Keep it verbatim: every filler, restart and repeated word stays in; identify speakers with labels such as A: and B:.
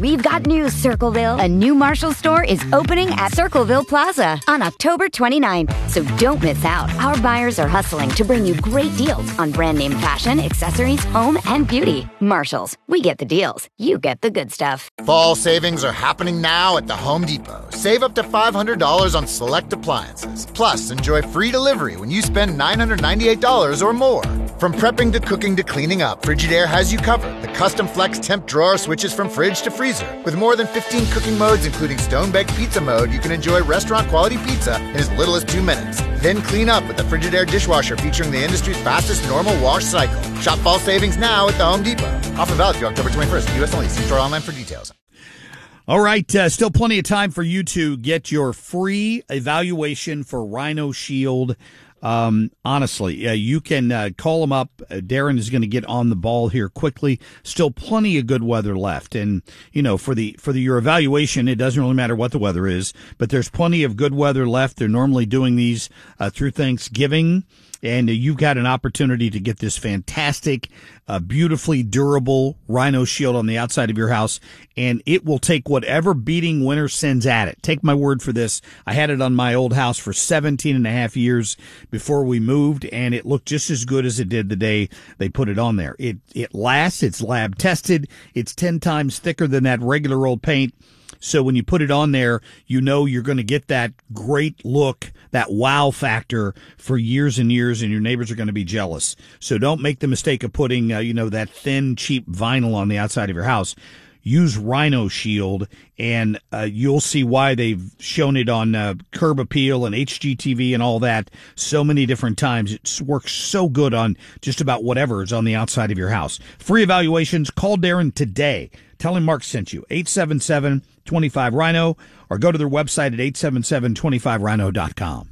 A: We've got news, Circleville. A new Marshall store is opening at Circleville Plaza on October twenty-ninth. So don't miss out. Our buyers are hustling to bring you great deals on brand name fashion, accessories, home, and beauty. Marshalls. We get the deals. You get the good stuff.
B: Fall savings are happening now at the Home Depot. Save up to five hundred dollars on select appliances. Plus, enjoy free delivery when you spend nine hundred ninety-eight dollars or more. From prepping to cooking to cleaning up, Frigidaire has you covered. The custom flex temp drawer switches from fridge to freezer. With more than fifteen cooking modes, including stone-baked pizza mode, you can enjoy restaurant-quality pizza in as little as two minutes. Then clean up with the Frigidaire dishwasher featuring the industry's fastest normal wash cycle. Shop fall savings now at the Home Depot. Offer valid through October twenty-first. U S only. See store online for details.
C: All right, uh, still plenty of time for you to get your free evaluation for Rhino Shield. Um, honestly, uh, you can uh, call them up. Uh, Darren is going to get on the ball here quickly. Still plenty of good weather left. And, you know, for the, for the, your evaluation, it doesn't really matter what the weather is, but there's plenty of good weather left. They're normally doing these, uh, through Thanksgiving. And uh, you've got an opportunity to get this fantastic, uh, beautifully durable Rhino Shield on the outside of your house. And it will take whatever beating winter sends at it. Take my word for this. I had it on my old house for seventeen and a half years before we moved, and it looked just as good as it did the day they put it on there. It, it lasts. It's lab tested. It's ten times thicker than that regular old paint. So when you put it on there, you know you're going to get that great look, that wow factor for years and years, and your neighbors are going to be jealous. So don't make the mistake of putting, uh, you know, that thin, cheap vinyl on the outside of your house. Use Rhino Shield, and uh, you'll see why they've shown it on uh, Curb Appeal and H G T V and all that so many different times. It works so good on just about whatever is on the outside of your house. Free evaluations. Call Darren today. Tell him Mark sent you. eight seven seven, two five, R H I N O, or go to their website at eight seven seven, two five rhino dot com.